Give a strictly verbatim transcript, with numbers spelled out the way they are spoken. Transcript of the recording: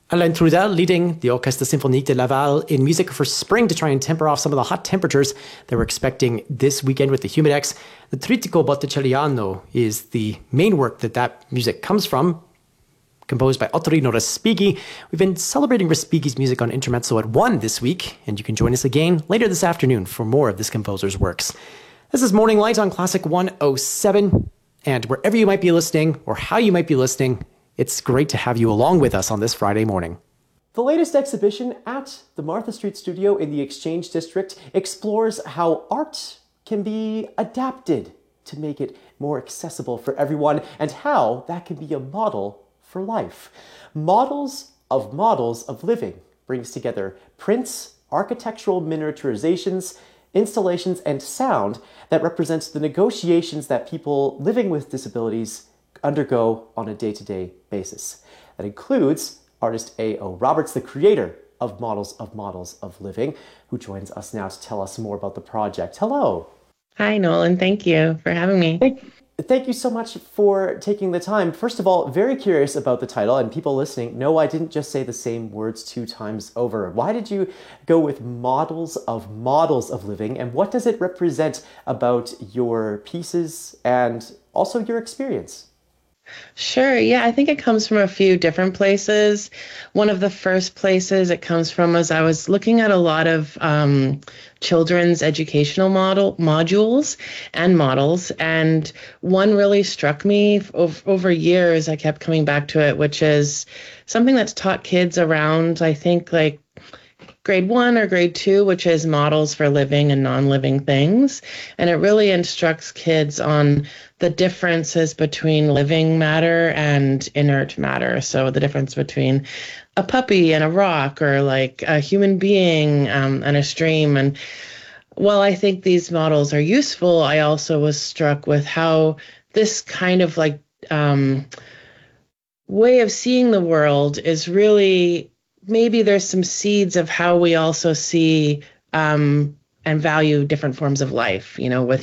Alain Trudel leading the Orchestre Symphonique de Laval in music for spring to try and temper off some of the hot temperatures that we're expecting this weekend with the Humidex. The Trittico Botticelliano is the main work that that music comes from, composed by Ottorino Respighi. We've been celebrating Respighi's music on Intermezzo at one this week, and you can join us again later this afternoon for more of this composer's works. This is Morning Light on Classic one oh seven, and wherever you might be listening or how you might be listening, it's great to have you along with us on this Friday morning. The latest exhibition at the Martha Street Studio in the Exchange District explores how art can be adapted to make it more accessible for everyone and how that can be a model for life. Models of Models of Living brings together prints, architectural miniaturizations, installations, and sound that represents the negotiations that people living with disabilities undergo on a day-to-day basis. That includes artist A O Roberts, the creator of Models of Models of Living, who joins us now to tell us more about the project. Hello. Hi, Nolan. Thank you for having me. Thank, thank you so much for taking the time. First of all, very curious about the title, and people listening, no, I didn't just say the same words two times over. Why did you go with Models of Models of Living, and what does it represent about your pieces and also your experience? Sure. Yeah, I think it comes from a few different places. One of the first places it comes from was I was looking at a lot of um, children's educational model modules and models, and one really struck me over, over years. I kept coming back to it, which is something that's taught kids around, I think, like grade one or grade two, which is models for living and non-living things. And it really instructs kids on the differences between living matter and inert matter. So the difference between a puppy and a rock, or like a human being um, and a stream. And while I think these models are useful, I also was struck with how this kind of like um, way of seeing the world is really, maybe there's some seeds of how we also see um, and value different forms of life, you know, with